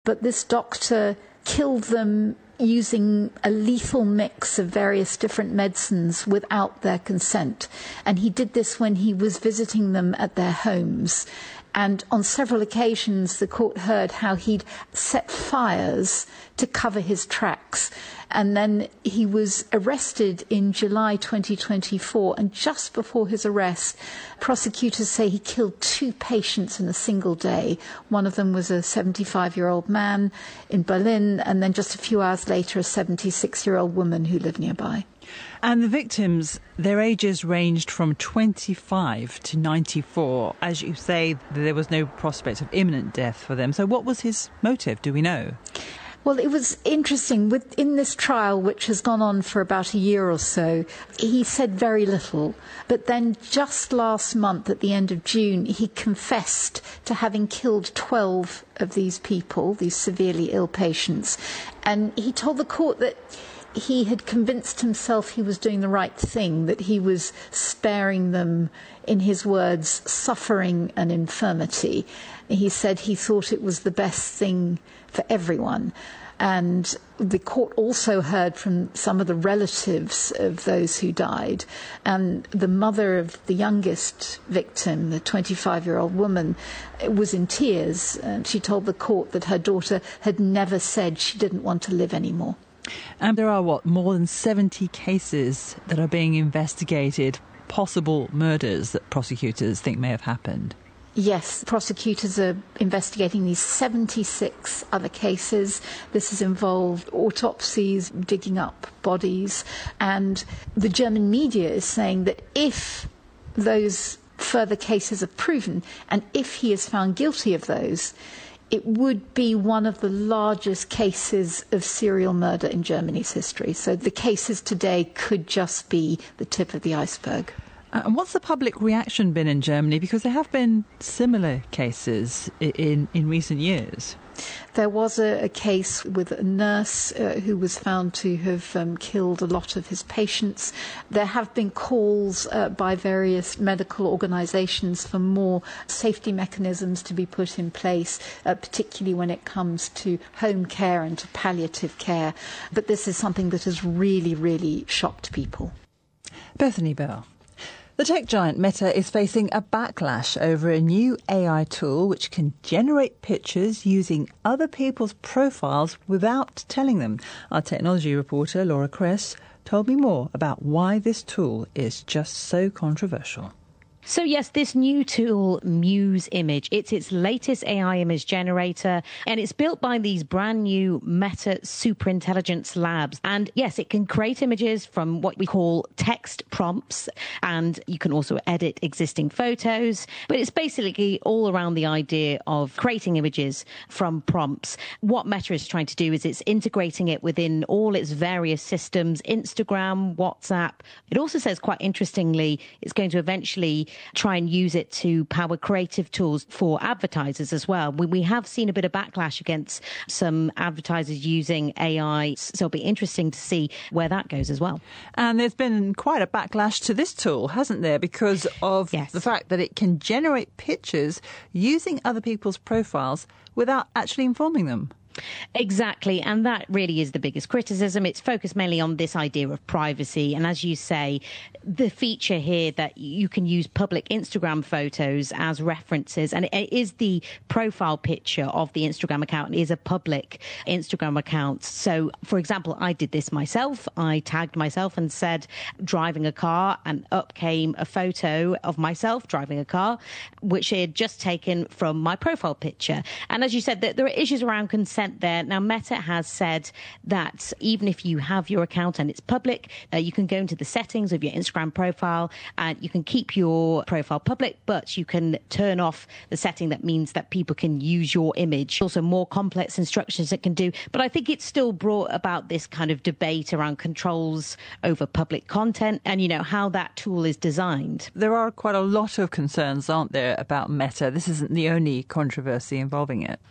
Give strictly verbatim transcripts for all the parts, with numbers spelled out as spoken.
But this doctor killed them using a lethal mix of various different medicines without their consent. And he did this when he was visiting them at their homes. And on several occasions, the court heard how he'd set fires to cover his tracks. And then he was arrested in July twenty twenty-four. And just before his arrest, prosecutors say he killed two patients in a single day. One of them was a seventy-five-year-old man in Berlin, and then just a few hours later, a seventy-six-year-old woman who lived nearby. And the victims, their ages ranged from twenty-five to ninety-four. As you say, there was no prospect of imminent death for them. So what was his motive? Do we know? Well, it was interesting. Within this trial, which has gone on for about a year or so, he said very little. But then just last month, at the end of June, he confessed to having killed twelve of these people, these severely ill patients. And he told the court that he had convinced himself he was doing the right thing, that he was sparing them, in his words, suffering and infirmity. He said he thought it was the best thing for everyone. And the court also heard from some of the relatives of those who died. And the mother of the youngest victim, the twenty-five-year-old woman, was in tears. And she told the court that her daughter had never said she didn't want to live anymore. And there are, what, more than seventy cases that are being investigated, possible murders that prosecutors think may have happened. Yes, prosecutors are investigating these seventy-six other cases. This has involved autopsies, digging up bodies, and the German media is saying that if those further cases are proven, and if he is found guilty of those, it would be one of the largest cases of serial murder in Germany's history. So the cases today could just be the tip of the iceberg. Uh, and what's the public reaction been in Germany? Because there have been similar cases in, in, in recent years. There was a, a case with a nurse uh, who was found to have um, killed a lot of his patients. There have been calls uh, by various medical organisations for more safety mechanisms to be put in place, uh, particularly when it comes to home care and to palliative care. But this is something that has really, really shocked people. Bethany Bell. The tech giant Meta is facing a backlash over a new A I tool which can generate pictures using other people's profiles without telling them. Our technology reporter, Laura Kress, told me more about why this tool is just so controversial. So yes, this new tool, Muse Image, it's its latest A I image generator, and it's built by these brand new Meta Superintelligence Labs. And yes, it can create images from what we call text prompts, and you can also edit existing photos. But it's basically all around the idea of creating images from prompts. What Meta is trying to do is it's integrating it within all its various systems, Instagram, WhatsApp. It also says, quite interestingly, it's going to eventually try and use it to power creative tools for advertisers as well. We, we have seen a bit of backlash against some advertisers using A I, so it'll be interesting to see where that goes as well. And there's been quite a backlash to this tool, hasn't there, because of yes. the fact that it can generate pictures using other people's profiles without actually informing them. Exactly, and that really is the biggest criticism. It's focused mainly on this idea of privacy, and as you say, the feature here that you can use public Instagram photos as references, and it is the profile picture of the Instagram account. It is a public Instagram account. So, for example, I did this myself. I tagged myself and said driving a car, and up came a photo of myself driving a car, which I had just taken from my profile picture. And as you said, there are issues around consent there. Now, Meta has said that even if you have your account and it's public, uh, you can go into the settings of your Instagram profile and you can keep your profile public, but you can turn off the setting that means that people can use your image. Also, more complex instructions it can do. But I think it's still brought about this kind of debate around controls over public content and, you know, how that tool is designed. There are quite a lot of concerns, aren't there, about Meta? This isn't the only controversy involving it.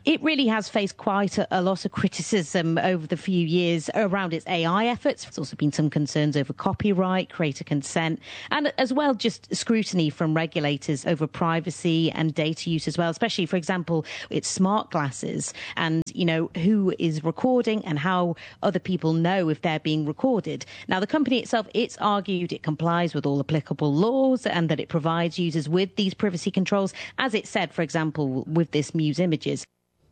It really has faced quite a, a lot of criticism over the few years around its A I efforts. There's also been some concerns over copyright, creator consent, and as well just scrutiny from regulators over privacy and data use as well, especially, for example, its smart glasses and, you know, who is recording and how other people know if they're being recorded. Now, the company itself, it's argued it complies with all applicable laws and that it provides users with these privacy controls, as it said, for example, with this Muse Images.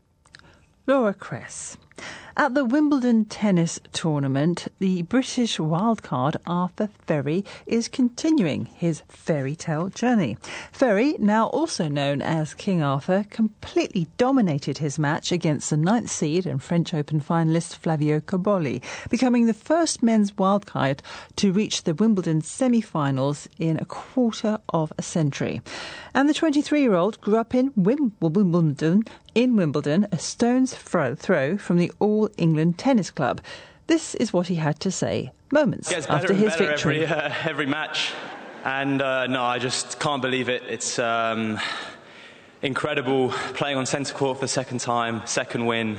Laura Cress. At the Wimbledon tennis tournament, the British wildcard Arthur Ferry is continuing his fairy tale journey. Ferry, now also known as King Arthur, completely dominated his match against the ninth seed and French Open finalist Flavio Cobolli, becoming the first men's wildcard to reach the Wimbledon semi-finals in a quarter of a century. And the twenty-three-year-old grew up in Wim- Wimbledon, in Wimbledon, a stone's throw, throw from the All England Tennis Club. This is what he had to say moments after his better victory. Every, uh, every match, and uh, no, I just can't believe it. It's um, incredible playing on centre court for the second time, second win.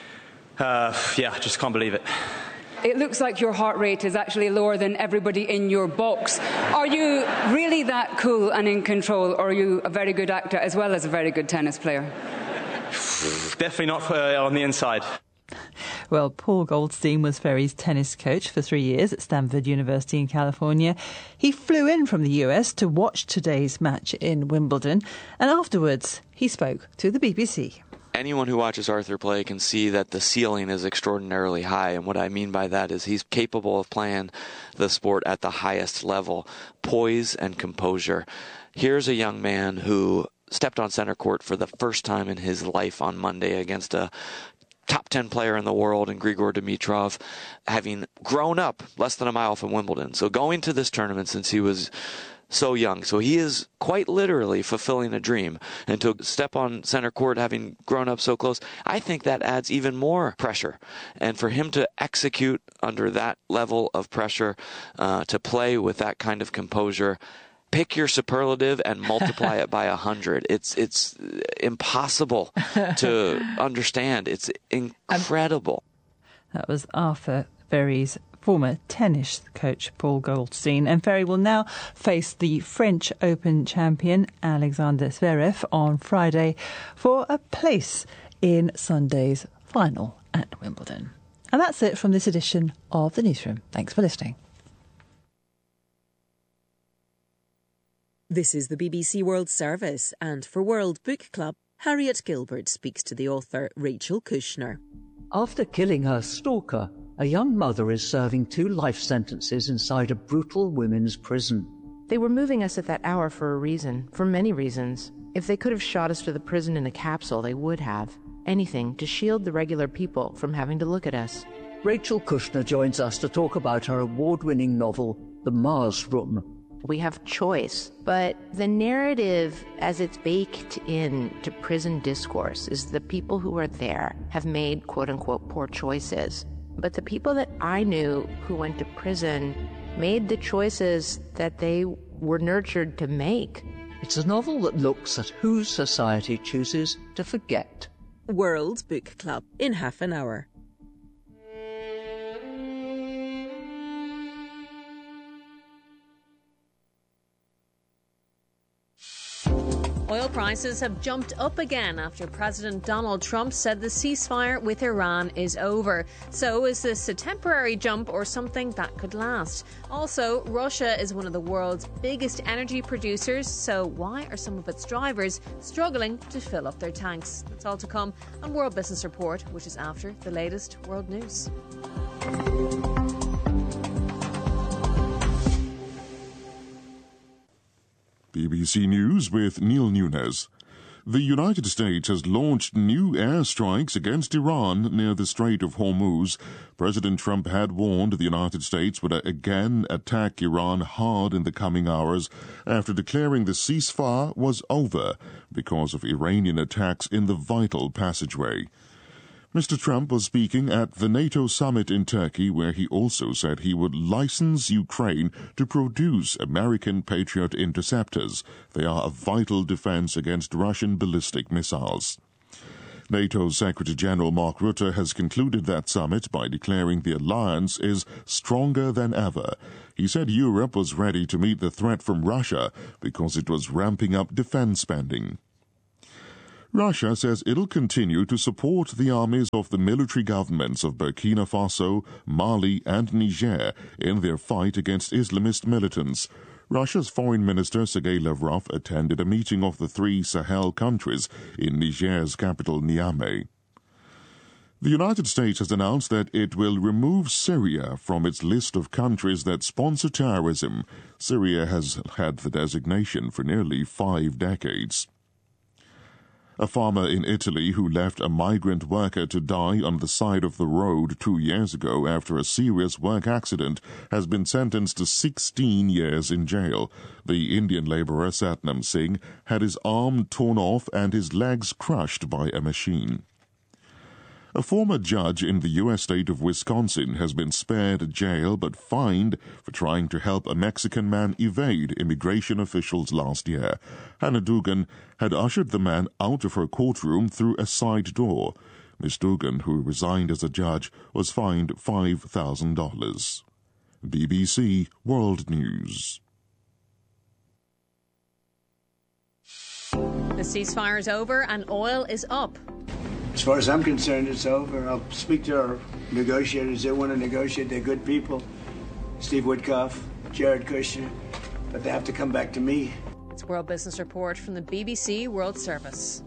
Uh, yeah, I just can't believe it. It looks like your heart rate is actually lower than everybody in your box. Are you really that cool and in control, or are you a very good actor as well as a very good tennis player? Definitely not uh, on the inside. Well, Paul Goldstein was Ferry's tennis coach for three years at Stanford University in California. He flew in from the U S to watch today's match in Wimbledon, and afterwards he spoke to the B B C. Anyone who watches Arthur play can see that the ceiling is extraordinarily high, and what I mean by that is he's capable of playing the sport at the highest level, poise and composure. Here's a young man who stepped on center court for the first time in his life on Monday against a top ten player in the world in Grigor Dimitrov, having grown up less than a mile from Wimbledon. So going to this tournament since he was so young. So he is quite literally fulfilling a dream. And to step on center court having grown up so close, I think that adds even more pressure. And for him to execute under that level of pressure, uh, to play with that kind of composure, pick your superlative and multiply it by a hundred. It's it's impossible to understand. It's incredible. That was Arthur Ferry's former tennis coach, Paul Goldstein. And Ferry will now face the French Open champion, Alexander Zverev, on Friday for a place in Sunday's final at Wimbledon. And that's it from this edition of The Newsroom. Thanks for listening. This is the B B C World Service, and for World Book Club, Harriet Gilbert speaks to the author Rachel Kushner. After killing her stalker, a young mother is serving two life sentences inside a brutal women's prison. They were moving us at that hour for a reason, for many reasons. If they could have shot us to the prison in a capsule, they would have. Anything to shield the regular people from having to look at us. Rachel Kushner joins us to talk about her award-winning novel, The Mars Room. We have choice, but the narrative as it's baked into prison discourse is the people who are there have made quote-unquote poor choices. But the people that I knew who went to prison made the choices that they were nurtured to make. It's a novel that looks at who society chooses to forget. World Book Club in half an hour. Oil prices have jumped up again after President Donald Trump said the ceasefire with Iran is over. So is this a temporary jump or something that could last? Also, Russia is one of the world's biggest energy producers, so why are some of its drivers struggling to fill up their tanks? That's all to come on World Business Report, which is after the latest world news. B B C News with Neil Nunes. The United States has launched new airstrikes against Iran near the Strait of Hormuz. President Trump had warned the United States would again attack Iran hard in the coming hours after declaring the ceasefire was over because of Iranian attacks in the vital passageway. Mister Trump was speaking at the NATO summit in Turkey, where he also said he would license Ukraine to produce American Patriot interceptors. They are a vital defense against Russian ballistic missiles. NATO Secretary-General Mark Rutte has concluded that summit by declaring the alliance is stronger than ever. He said Europe was ready to meet the threat from Russia because it was ramping up defense spending. Russia says it'll continue to support the armies of the military governments of Burkina Faso, Mali and Niger in their fight against Islamist militants. Russia's Foreign Minister Sergei Lavrov attended a meeting of the three Sahel countries in Niger's capital Niamey. The United States has announced that it will remove Syria from its list of countries that sponsor terrorism. Syria has had the designation for nearly five decades. A farmer in Italy who left a migrant worker to die on the side of the road two years ago after a serious work accident has been sentenced to sixteen years in jail. The Indian labourer Satnam Singh had his arm torn off and his legs crushed by a machine. A former judge in the U S state of Wisconsin has been spared jail but fined for trying to help a Mexican man evade immigration officials last year. Hannah Dugan had ushered the man out of her courtroom through a side door. Miss Dugan, who resigned as a judge, was fined five thousand dollars. B B C World News. The ceasefire is over and oil is up. As far as I'm concerned, it's over. I'll speak to our negotiators. They want to negotiate. They're good people. Steve Woodcock, Jared Kushner. But they have to come back to me. It's World Business Report from the B B C World Service.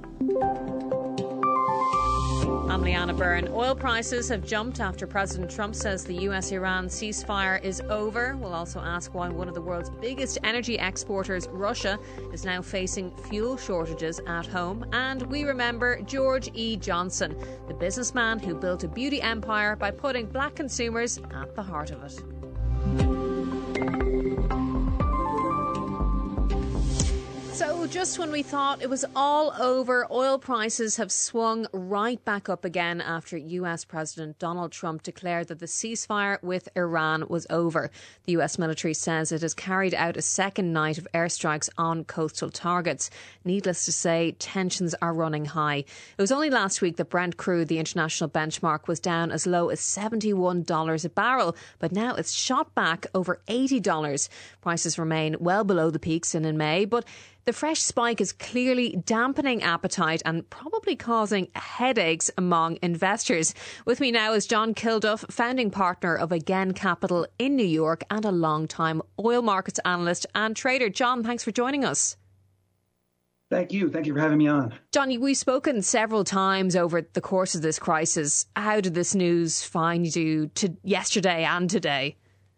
I'm Leanna Byrne. Oil prices have jumped after President Trump says the U S Iran ceasefire is over. We'll also ask why one of the world's biggest energy exporters, Russia, is now facing fuel shortages at home. And we remember George E. Johnson, the businessman who built a beauty empire by putting black consumers at the heart of it. So just when we thought it was all over, oil prices have swung right back up again after U S President Donald Trump declared that the ceasefire with Iran was over. The U S military says it has carried out a second night of airstrikes on coastal targets. Needless to say, tensions are running high. It was only last week that Brent crude, the international benchmark, was down as low as seventy-one dollars a barrel, but now it's shot back over eighty dollars. Prices remain well below the peaks seen in May, but the fresh spike is clearly dampening appetite and probably causing headaches among investors. With me now is John Kilduff, founding partner of Again Capital in New York and a long-time oil markets analyst and trader. John, thanks for joining us. Thank you. Thank you for having me on. John, we've spoken several times over the course of this crisis. How did this news find you to yesterday and today?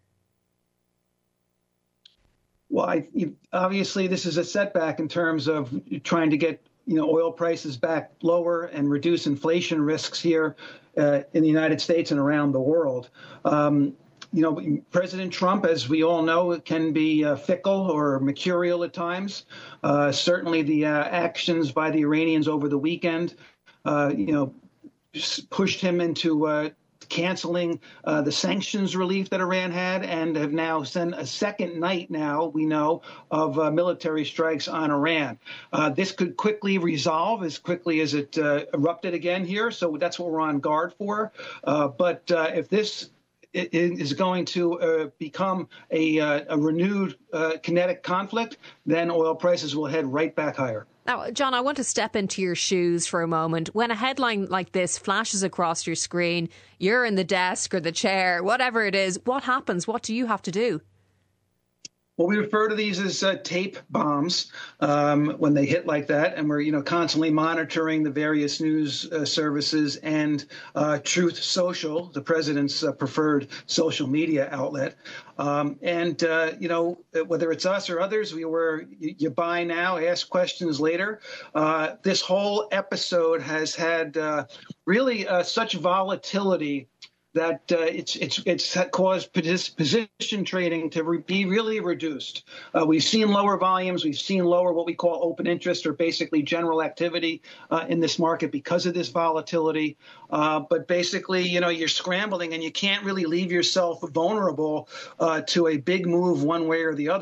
Well, I, obviously, this is a setback in terms of trying to get, you know, oil prices back lower and reduce inflation risks here uh, in the United States and around the world. Um, you know, President Trump, as we all know, can be uh, fickle or mercurial at times. Uh, certainly the uh, actions by the Iranians over the weekend, uh, you know, pushed him into uh, canceling uh, the sanctions relief that Iran had, and have now sent a second night now, we know, of uh, military strikes on Iran. Uh, this could quickly resolve as quickly as it uh, erupted again here, so that's what we're on guard for. Uh, but uh, if this is going to uh, become a, uh, a renewed uh, kinetic conflict, then oil prices will head right back higher. Now, John, I want to step into your shoes for a moment. When a headline like this flashes across your screen, you're in the desk or the chair, whatever it is, what happens? What do you have to do? Well, we refer to these as uh, tape bombs um, when they hit like that, and we're, you know, constantly monitoring the various news uh, services and uh, Truth Social, the president's uh, preferred social media outlet. Um, and, uh, you know, whether it's us or others, we were you, you buy now, ask questions later. Uh, this whole episode has had uh, really uh, such volatility that uh, it's it's it's caused position trading to re- be really reduced. Uh, we've seen lower volumes. We've seen lower what we call open interest, or basically general activity uh, in this market because of this volatility. Uh, but basically, you know, you're scrambling and you can't really leave yourself vulnerable uh, to a big move one way or the other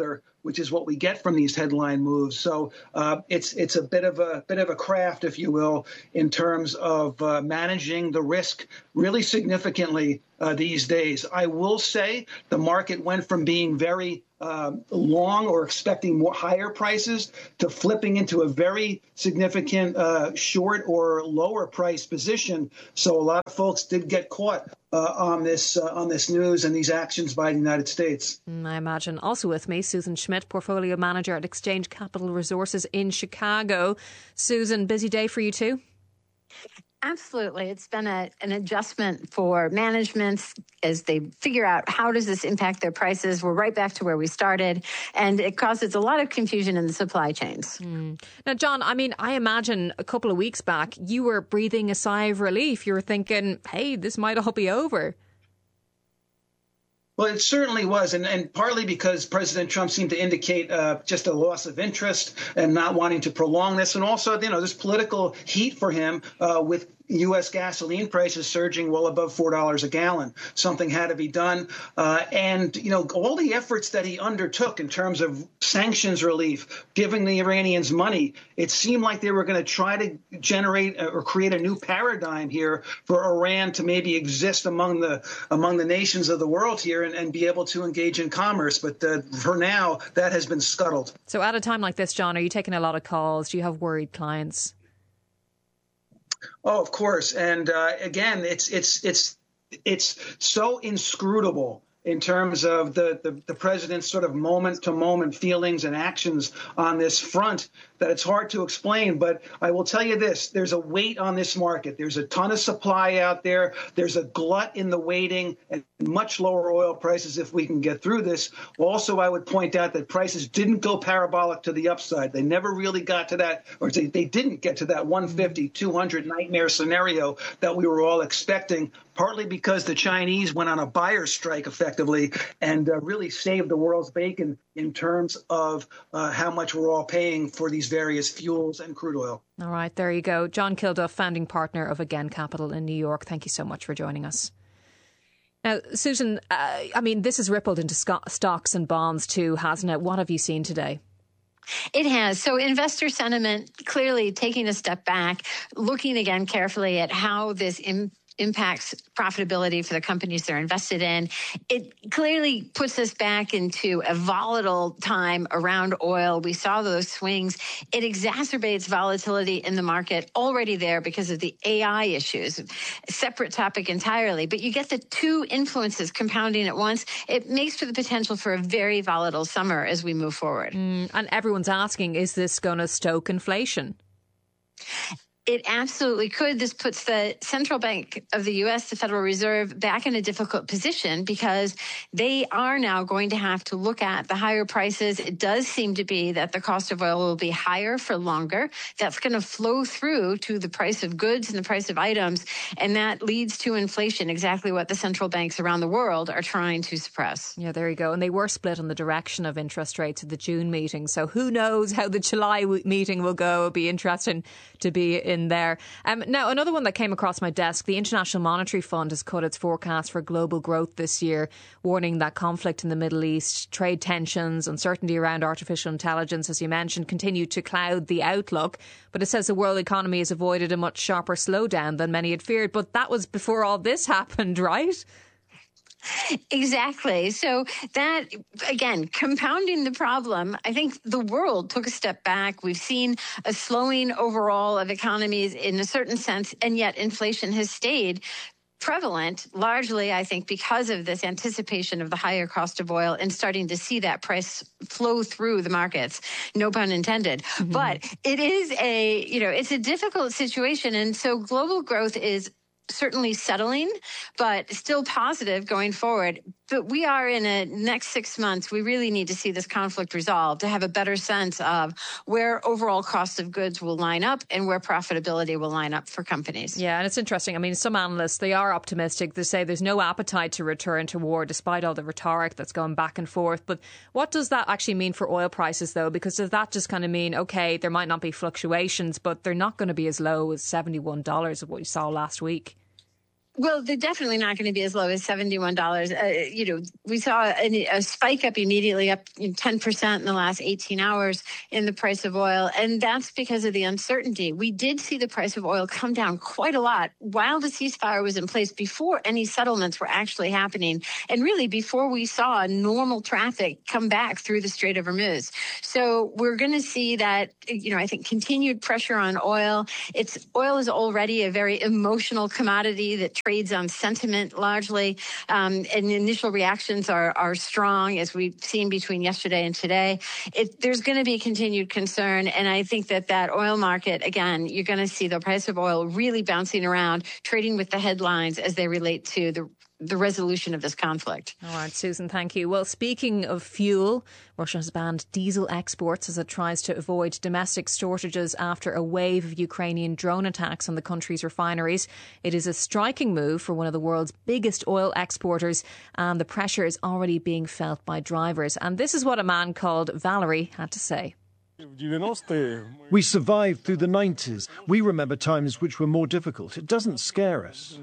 which is what we get from these headline moves. So uh, it's it's a bit of a bit of a craft, if you will, in terms of uh, managing the risk really significantly uh, these days. I will say the market went from being very uh, long or expecting more higher prices to flipping into a very significant uh, short or lower price position. So a lot of folks did get caught uh, on this uh, on this news and these actions by the United States. I imagine. Also with me, Susan Schmidt, Portfolio Manager at Exchange Capital Resources in Chicago. Susan, busy day for you too? Absolutely. It's been a, an adjustment for managements as they figure out how does this impact their prices. We're right back to where we started, and it causes a lot of confusion in the supply chains. Mm. Now, John, I mean, I imagine a couple of weeks back, you were breathing a sigh of relief. You were thinking, hey, this might all be over. Well, it certainly was, and, and partly because President Trump seemed to indicate uh, just a loss of interest and not wanting to prolong this. And also, you know, there's political heat for him uh, with U S gasoline prices surging well above four dollars a gallon. Something had to be done. Uh, and, you know, all the efforts that he undertook in terms of sanctions relief, giving the Iranians money, it seemed like they were going to try to generate or create a new paradigm here for Iran to maybe exist among the among the nations of the world here and, and be able to engage in commerce. But uh, for now, that has been scuttled. So at a time like this, John, are you taking a lot of calls? Do you have worried clients? Oh, of course. And uh, again, it's it's it's it's so inscrutable in terms of the, the, the president's sort of moment-to-moment feelings and actions on this front that it's hard to explain. But I will tell you this, there's a weight on this market. There's a ton of supply out there. There's a glut in the waiting and much lower oil prices if we can get through this. Also, I would point out that prices didn't go parabolic to the upside. They never really got to that, or they, they didn't get to that one fifty, two hundred nightmare scenario that we were all expecting, partly because the Chinese went on a buyer's strike effectively and uh, really saved the world's bacon in terms of uh, how much we're all paying for these various fuels and crude oil. All right, there you go. John Kilduff, founding partner of Again Capital in New York. Thank you so much for joining us. Now, Susan, uh, I mean, this has rippled into sc- stocks and bonds too, hasn't it? What have you seen today? It has. So investor sentiment clearly taking a step back, looking again carefully at how this im- impacts profitability for the companies they're invested in. It clearly puts us back into a volatile time around oil. We saw those swings. It exacerbates volatility in the market already there because of the A I issues. Separate topic entirely, but you get the two influences compounding at once. It makes for the potential for a very volatile summer as we move forward. Mm, and everyone's asking, is this going to stoke inflation? It absolutely could. This puts the Central Bank of the U S, the Federal Reserve, back in a difficult position because they are now going to have to look at the higher prices. It does seem to be that the cost of oil will be higher for longer. That's going to flow through to the price of goods and the price of items, and that leads to inflation, exactly what the central banks around the world are trying to suppress. Yeah, there you go. And they were split on the direction of interest rates at the June meeting. So who knows how the July meeting will go. It'll be interesting to be in there. Um, now, another one that came across my desk, the International Monetary Fund has cut its forecast for global growth this year, warning that conflict in the Middle East, trade tensions, uncertainty around artificial intelligence, as you mentioned, continue to cloud the outlook. But it says the world economy has avoided a much sharper slowdown than many had feared. But that was before all this happened, right? Exactly. So that, again, compounding the problem, I think the world took a step back. We've seen a slowing overall of economies in a certain sense, and yet inflation has stayed prevalent, largely, I think, because of this anticipation of the higher cost of oil and starting to see that price flow through the markets, no pun intended. Mm-hmm. But it is a, you know, it's a difficult situation. And so global growth is certainly settling, but still positive going forward. But we are in a next six months, we really need to see this conflict resolved to have a better sense of where overall cost of goods will line up and where profitability will line up for companies. Yeah, and it's interesting. I mean, some analysts, they are optimistic. They say there's no appetite to return to war despite all the rhetoric that's going back and forth. But what does that actually mean for oil prices, though? Because does that just kind of mean, OK, there might not be fluctuations, but they're not going to be as low as seventy-one dollars of what you saw last week? Well, they're definitely not going to be as low as seventy-one dollars. Uh, you know, we saw a, a spike up immediately, up ten percent in the last eighteen hours in the price of oil. And that's because of the uncertainty. We did see the price of oil come down quite a lot while the ceasefire was in place, before any settlements were actually happening. And really before we saw normal traffic come back through the Strait of Hormuz. So we're going to see that, you know, I think continued pressure on oil. It's oil is already a very emotional commodity that trades on sentiment largely, um, and the initial reactions are are strong, as we've seen between yesterday and today. It, there's going to be continued concern, and I think that that oil market, again, you're going to see the price of oil really bouncing around, trading with the headlines as they relate to the the resolution of this conflict. All right, Susan, thank you. Well, speaking of fuel, Russia has banned diesel exports as it tries to avoid domestic shortages after a wave of Ukrainian drone attacks on the country's refineries. It is a striking move for one of the world's biggest oil exporters, and the pressure is already being felt by drivers. And this is what a man called Valery had to say. We survived through the nineties. We remember times which were more difficult. It doesn't scare us.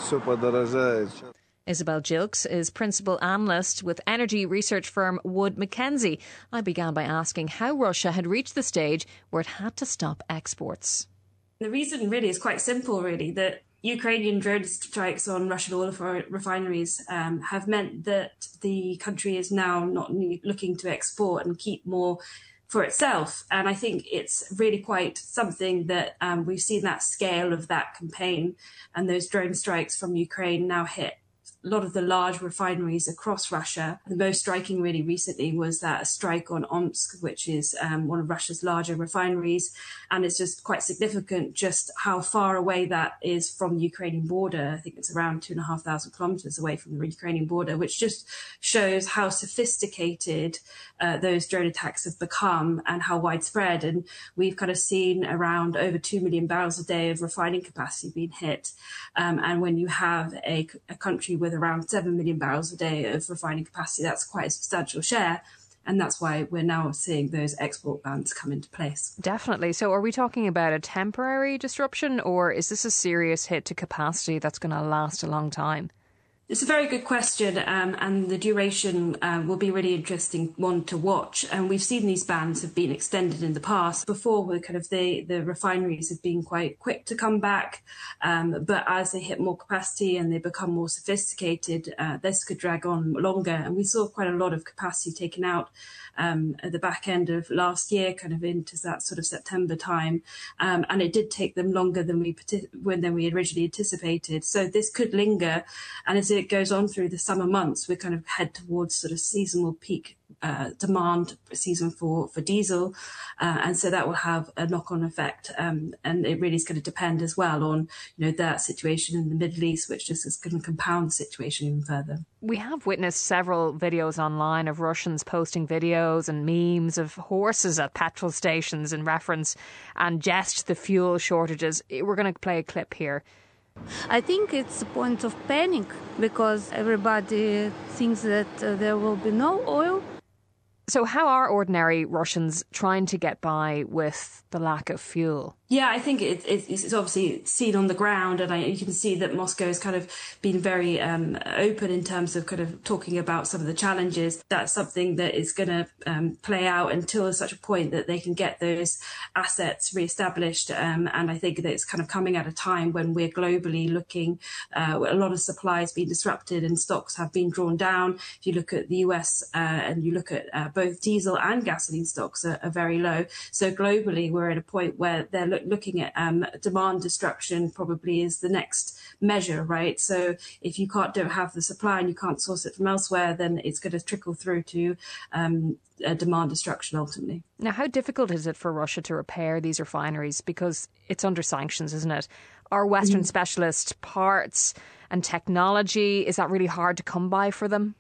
Isabel Gilks is principal analyst with energy research firm Wood Mackenzie. I began by asking how Russia had reached the stage where it had to stop exports. The reason really is quite simple, really, that Ukrainian drone strikes on Russian oil refineries um, have meant that the country is now not looking to export and keep more for itself. And I think it's really quite something that um, we've seen that scale of that campaign, and those drone strikes from Ukraine now hit a lot of the large refineries across Russia. The most striking really recently was that strike on Omsk, which is um, one of Russia's larger refineries. And it's just quite significant just how far away that is from the Ukrainian border. I think it's around two and a half thousand kilometers away from the Ukrainian border, which just shows how sophisticated uh, those drone attacks have become and how widespread. And we've kind of seen around over two million barrels a day of refining capacity being hit. Um, and when you have a, a country with around seven million barrels a day of refining capacity, that's quite a substantial share. And that's why we're now seeing those export bans come into place. Definitely. So are we talking about a temporary disruption, or is this a serious hit to capacity that's going to last a long time? It's a very good question, um, and the duration uh, will be a really interesting one to watch. And we've seen these bans have been extended in the past. Before, where kind of the, the refineries have been quite quick to come back, um, but as they hit more capacity and they become more sophisticated, uh, this could drag on longer. And we saw quite a lot of capacity taken out um, at the back end of last year, kind of into that sort of September time, um, and it did take them longer than we when than we originally anticipated. So this could linger, and as it goes on through the summer months, we kind of head towards sort of seasonal peak uh, demand season for for diesel, uh, and so that will have a knock-on effect. Um, and it really is going to depend as well on you know that situation in the Middle East, which just is going to compound the situation even further. We have witnessed several videos online of Russians posting videos and memes of horses at petrol stations in reference and jest the fuel shortages. We're going to play a clip here. I think it's a point of panic because everybody thinks that uh, there will be no oil. So how are ordinary Russians trying to get by with the lack of fuel? Yeah, I think it, it, it's obviously seen on the ground, and I, you can see that Moscow has kind of been very um, open in terms of kind of talking about some of the challenges. That's something that is going to um, play out until such a point that they can get those assets reestablished. Um, and I think that it's kind of coming at a time when we're globally looking, uh, a lot of supply has been disrupted and stocks have been drawn down. If you look at the U S uh, and you look at uh, both diesel and gasoline stocks are, are very low. So globally, we're at a point where they're look, looking at um, demand destruction probably is the next measure, right? So if you can't don't have the supply and you can't source it from elsewhere, then it's going to trickle through to um, uh, demand destruction ultimately. Now, how difficult is it for Russia to repair these refineries? Because it's under sanctions, isn't it? Are Western mm. specialist parts and technology, is that really hard to come by for them?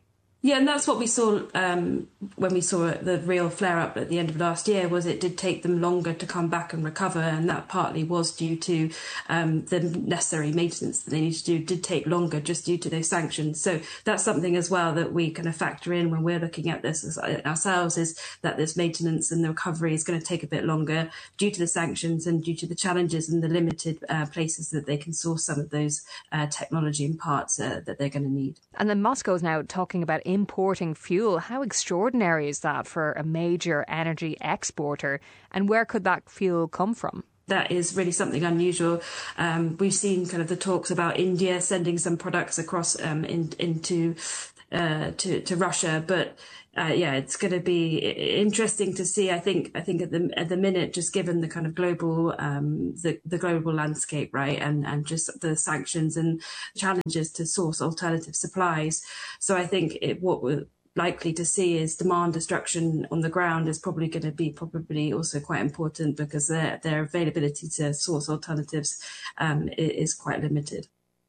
Yeah, and that's what we saw um, when we saw the real flare-up at the end of last year, was it did take them longer to come back and recover, and that partly was due to um, the necessary maintenance that they need to do did take longer just due to those sanctions. So that's something as well that we kind of factor in when we're looking at this as, uh, ourselves, is that this maintenance and the recovery is going to take a bit longer due to the sanctions and due to the challenges and the limited uh, places that they can source some of those uh, technology and parts uh, that they're going to need. And then Moscow is now talking about importing fuel. How extraordinary is that for a major energy exporter? And where could that fuel come from? That is really something unusual. Um, we've seen kind of the talks about India sending some products across um, in, into uh, to, to Russia, but uh, yeah, it's going to be interesting to see. I think I think at the at the minute, just given the kind of global um, the the global landscape, right, and and just the sanctions and challenges to source alternative supplies. So I think it, what we're likely to see is demand destruction on the ground is probably going to be probably also quite important, because their their availability to source alternatives um, is quite limited.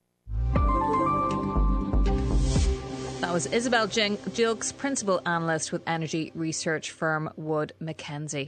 That was Isabel Gilks, Principal Analyst with energy research firm Wood Mackenzie.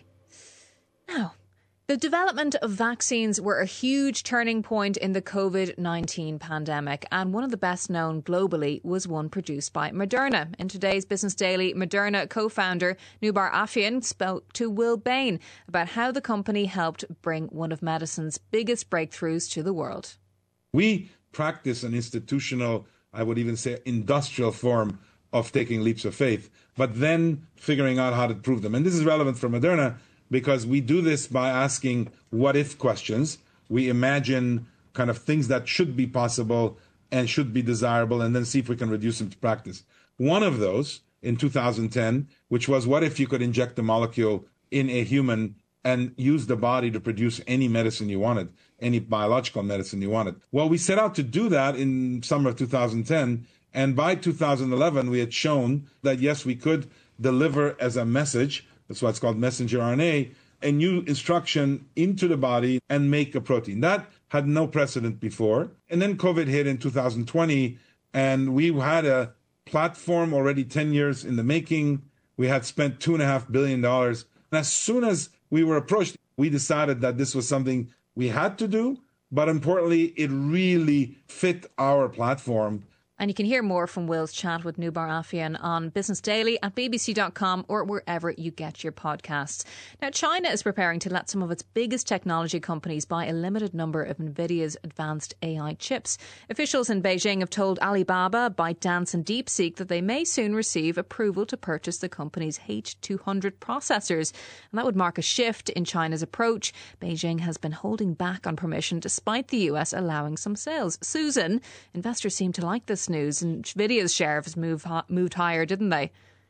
Now, the development of vaccines were a huge turning point in the COVID nineteen pandemic, and one of the best known globally was one produced by Moderna. In today's Business Daily, Moderna co-founder Noubar Afeyan spoke to Will Bain about how the company helped bring one of medicine's biggest breakthroughs to the world. We practice an institutional, I would even say industrial form of taking leaps of faith, but then figuring out how to prove them. And this is relevant for Moderna because we do this by asking what-if questions. We imagine kind of things that should be possible and should be desirable, and then see if we can reduce them to practice. One of those in two thousand ten, which was, what if you could inject the molecule in a human and use the body to produce any medicine you wanted, any biological medicine you wanted. Well, we set out to do that in summer of two thousand ten, and by two thousand eleven, we had shown that, yes, we could deliver as a message, that's why it's called messenger R N A, a new instruction into the body and make a protein. That had no precedent before. And then COVID hit in two thousand twenty, and we had a platform already ten years in the making. We had spent two and a half billion dollars. And as soon as we were approached, we decided that this was something we had to do, but importantly, it really fit our platform. And you can hear more from Will's chat with Noubar Afeyan on Business Daily at b b c dot com or wherever you get your podcasts. Now, China is preparing to let some of its biggest technology companies buy a limited number of NVIDIA's advanced A I chips. Officials in Beijing have told Alibaba, ByteDance and DeepSeek that they may soon receive approval to purchase the company's H two hundred processors. And that would mark a shift in China's approach. Beijing has been holding back on permission despite the U S allowing some sales. Susan, investors seem to like this news, and NVIDIA's share has moved, moved higher, didn't they?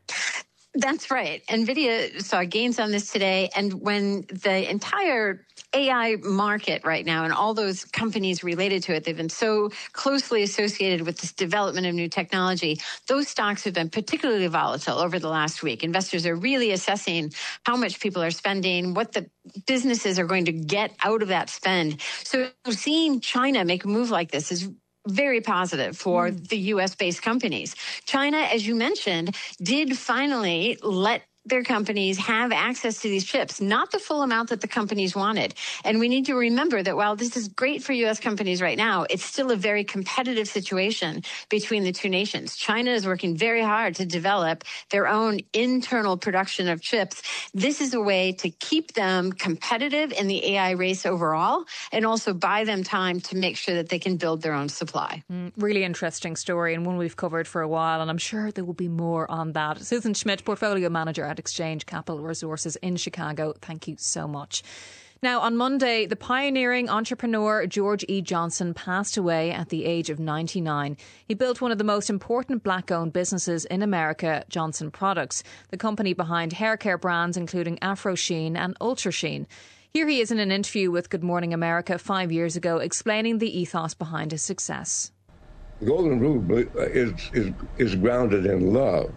That's right. NVIDIA saw gains on this today. And when the entire A I market right now and all those companies related to it, they've been so closely associated with this development of new technology, those stocks have been particularly volatile over the last week. Investors are really assessing how much people are spending, what the businesses are going to get out of that spend. So seeing China make a move like this is very positive for mm. the U S-based companies. China, as you mentioned, did finally let their companies have access to these chips, not the full amount that the companies wanted. And we need to remember that while this is great for U S companies right now, it's still a very competitive situation between the two nations. China is working very hard to develop their own internal production of chips. This is a way to keep them competitive in the A I race overall, and also buy them time to make sure that they can build their own supply. Mm, really interesting story, and one we've covered for a while, and I'm sure there will be more on that. Susan Schmidt, Portfolio Manager at Exchange Capital Resources in Chicago, thank you so much. Now, on Monday, the pioneering entrepreneur George E. Johnson passed away at the age of ninety-nine. He built one of the most important black-owned businesses in America, Johnson Products, the company behind hair care brands including Afro Sheen and Ultra Sheen. Here he is in an interview with Good Morning America five years ago, explaining the ethos behind his success. The golden rule is, is, is grounded in love.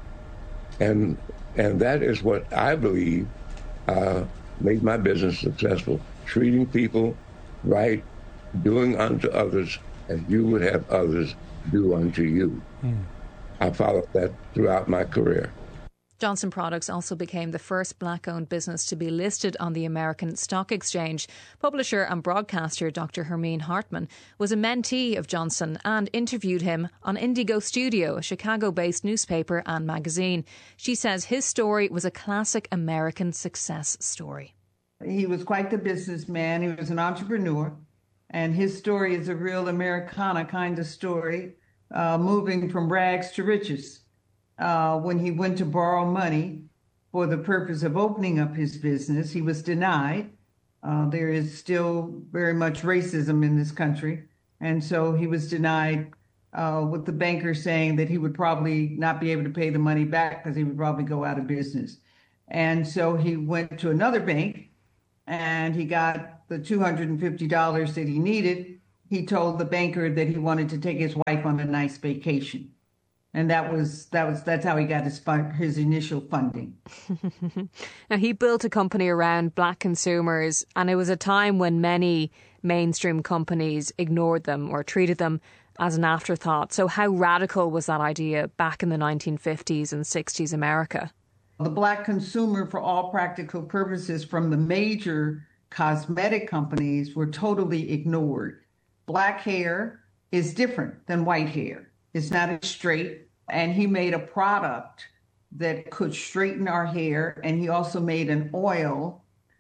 And And that is what I believe uh, made my business successful. Treating people right, doing unto others as you would have others do unto you. Mm. I followed that throughout my career. Johnson Products also became the first black-owned business to be listed on the American Stock Exchange. Publisher and broadcaster Doctor Hermine Hartman was a mentee of Johnson and interviewed him on Indigo Studio, a Chicago-based newspaper and magazine. She says his story was a classic American success story. He was quite the businessman. He was an entrepreneur. And his story is a real Americana kind of story, uh, moving from rags to riches. Uh, when he went to borrow money for the purpose of opening up his business, he was denied. Uh, there is still very much racism in this country. And so he was denied uh, with the banker saying that he would probably not be able to pay the money back because he would probably go out of business. And so he went to another bank and he got the two hundred fifty dollars that he needed. He told the banker that he wanted to take his wife on a nice vacation. And that was that was that's how he got his fund, his initial funding. Now, he built a company around black consumers, and it was a time when many mainstream companies ignored them or treated them as an afterthought. So how radical was that idea back in the nineteen fifties and sixties America? The black consumer, for all practical purposes, from the major cosmetic companies, were totally ignored. Black hair is different than white hair. It's not as straight. And he made a product that could straighten our hair. And he also made an oil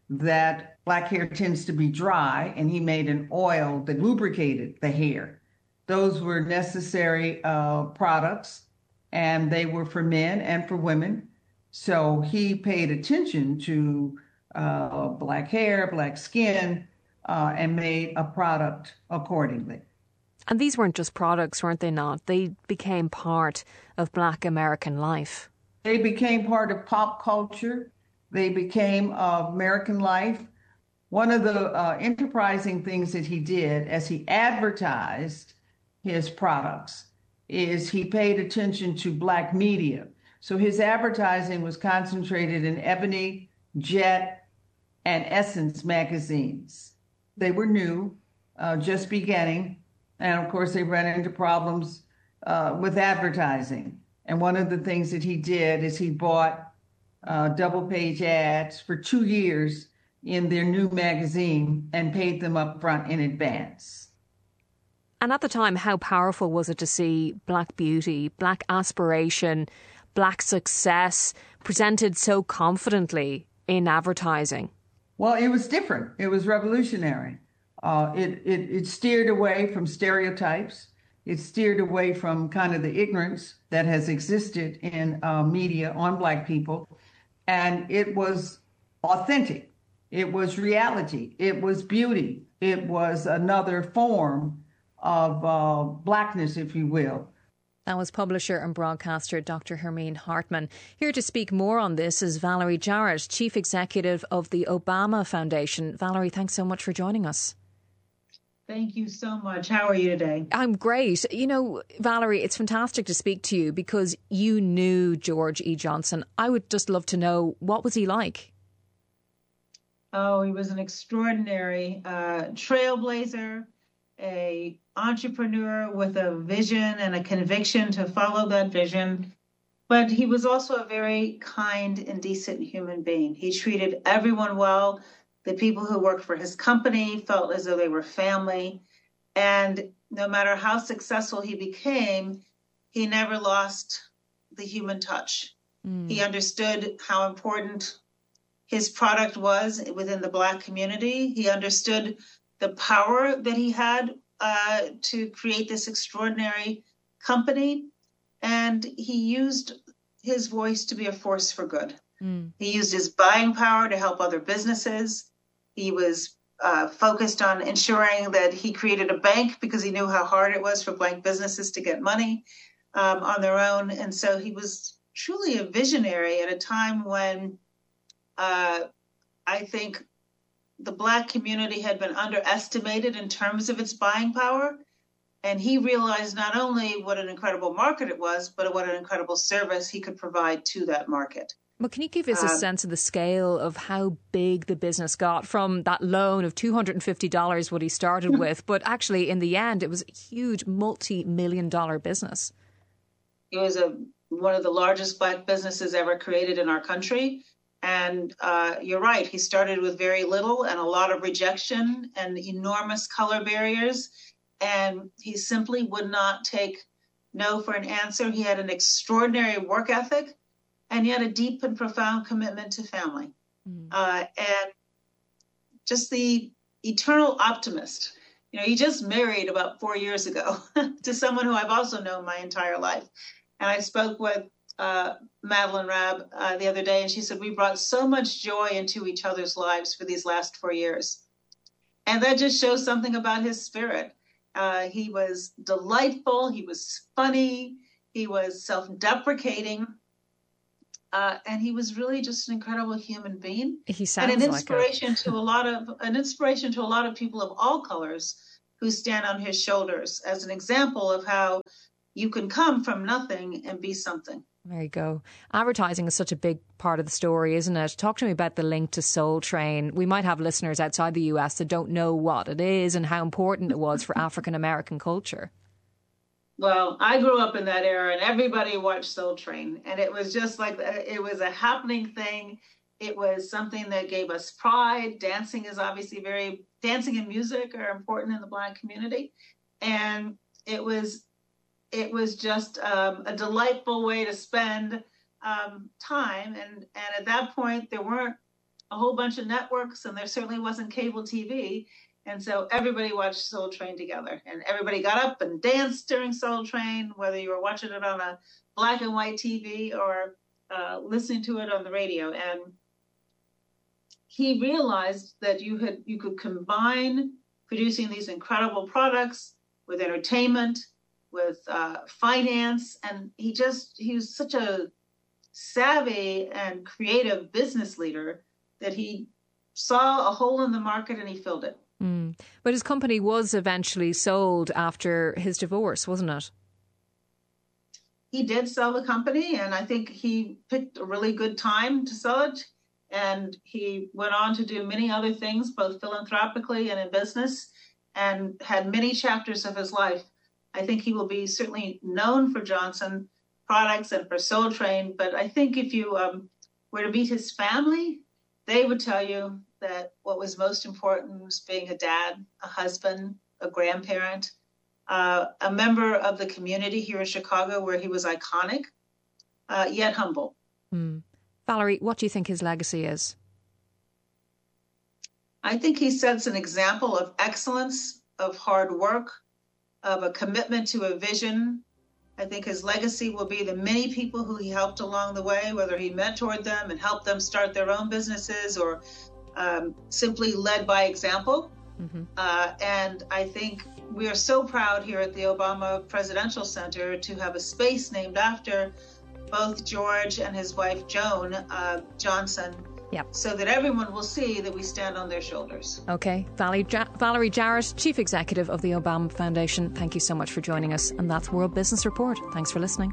that black hair tends to be dry. And he made an oil that lubricated the hair. Those were necessary uh, products, and they were for men and for women. So he paid attention to uh, black hair, black skin, uh, and made a product accordingly. And these weren't just products, weren't they not? They became part of black American life. They became part of pop culture. They became uh, American life. One of the uh, enterprising things that he did as he advertised his products is he paid attention to black media. So his advertising was concentrated in Ebony, Jet, and Essence magazines. They were new, uh, just beginning. And of course, they ran into problems uh, with advertising. And one of the things that he did is he bought uh, double page ads for two years in their new magazine and paid them up front in advance. And at the time, how powerful was it to see black beauty, black aspiration, black success presented so confidently in advertising? Well, it was different. It was revolutionary. Uh, it, it, it steered away from stereotypes. It steered away from kind of the ignorance that has existed in uh, media on black people. And it was authentic. It was reality. It was beauty. It was another form of uh, blackness, if you will. That was publisher and broadcaster Doctor Hermine Hartman. Here to speak more on this is Valerie Jarrett, Chief Executive of the Obama Foundation. Valerie, thanks so much for joining us. Thank you so much. How are you today? I'm great. You know, Valerie, it's fantastic to speak to you because you knew George E. Johnson. I would just love to know, what was he like? Oh, he was an extraordinary uh, trailblazer, a entrepreneur with a vision and a conviction to follow that vision. But he was also a very kind and decent human being. He treated everyone well. The people who worked for his company felt as though they were family. And no matter how successful he became, he never lost the human touch. Mm. He understood how important his product was within the Black community. He understood the power that he had uh, to create this extraordinary company. And he used his voice to be a force for good. Mm. He used his buying power to help other businesses. He was uh, focused on ensuring that he created a bank because he knew how hard it was for Black businesses to get money um, on their own. And so he was truly a visionary at a time when uh, I think the Black community had been underestimated in terms of its buying power. And he realized not only what an incredible market it was, but what an incredible service he could provide to that market. Well, can you give us a um, sense of the scale of how big the business got from that loan of two hundred fifty dollars, what he started with, but actually in the end, it was a huge multi-million dollar business? It was a one of the largest Black businesses ever created in our country. And uh, you're right, he started with very little and a lot of rejection and enormous color barriers. And he simply would not take no for an answer. He had an extraordinary work ethic and yet a deep and profound commitment to family. Mm. Uh, and just the eternal optimist. You know, he just married about four years ago to someone who I've also known my entire life. And I spoke with uh, Madeline Rabb uh, the other day, and she said, we brought so much joy into each other's lives for these last four years. And that just shows something about his spirit. Uh, he was delightful. He was funny. He was self-deprecating. Uh, and he was really just an incredible human being. He sounds and an like inspiration a... to a lot of an inspiration to a lot of people of all colors who stand on his shoulders as an example of how you can come from nothing and be something. There you go. Advertising is such a big part of the story, isn't it? Talk to me about the link to Soul Train. We might have listeners outside the U S that don't know what it is and how important it was for African American culture. Well, I grew up in that era and everybody watched Soul Train. And it was just like, it was a happening thing. It was something that gave us pride. Dancing is obviously very, dancing and music are important in the Black community. And it was, it was just um, a delightful way to spend um, time. And, and at that point, there weren't a whole bunch of networks and there certainly wasn't cable T V. And so everybody watched Soul Train together and everybody got up and danced during Soul Train, whether you were watching it on a black and white T V or uh, listening to it on the radio. And he realized that you had you could combine producing these incredible products with entertainment, with uh, finance. And he just, he was such a savvy and creative business leader that he saw a hole in the market and he filled it. Mm. But his company was eventually sold after his divorce, wasn't it? He did sell the company, and I think he picked a really good time to sell it. And he went on to do many other things, both philanthropically and in business, and had many chapters of his life. I think he will be certainly known for Johnson products and for Soul Train. But I think if you um, were to meet his family, they would tell you that what was most important was being a dad, a husband, a grandparent, uh, a member of the community here in Chicago where he was iconic, uh, yet humble. Mm. Valerie, what do you think his legacy is? I think he sets an example of excellence, of hard work, of a commitment to a vision. I think his legacy will be the many people who he helped along the way, whether he mentored them and helped them start their own businesses or um, simply led by example. Mm-hmm. Uh, and I think we are so proud here at the Obama Presidential Center to have a space named after both George and his wife, Joan uh, Johnson, yep. so that everyone will see that we stand on their shoulders. Okay. Valerie, ja- Valerie Jarrett, Chief Executive of the Obama Foundation, thank you so much for joining us. And that's World Business Report. Thanks for listening.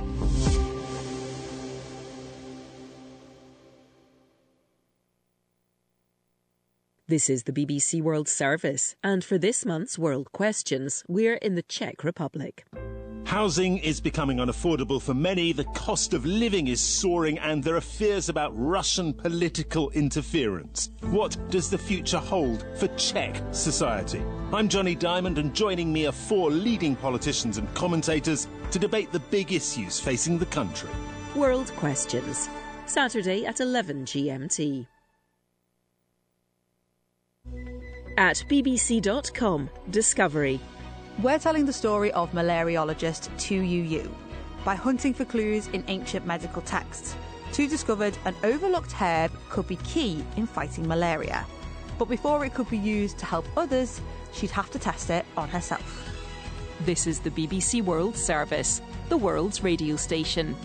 This is the B B C World Service, and for this month's World Questions, we're in the Czech Republic. Housing is becoming unaffordable for many, the cost of living is soaring, and there are fears about Russian political interference. What does the future hold for Czech society? I'm Johnny Diamond, and joining me are four leading politicians and commentators to debate the big issues facing the country. World Questions, Saturday at eleven G M T. At B B C dot com, Discovery. We're telling the story of malariologist Tu Youyou. By hunting for clues in ancient medical texts, Tu discovered an overlooked herb could be key in fighting malaria. But before it could be used to help others, she'd have to test it on herself. This is the B B C World Service, the world's radio station.